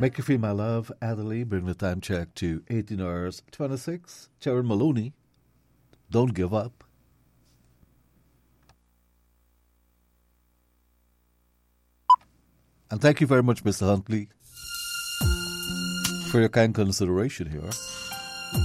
Make You Feel My Love, Adderley, bring the time check to 18 hours 26. Sharon Maloney, Don't Give Up. And thank you very much, Mr. Huntley, for your kind consideration here.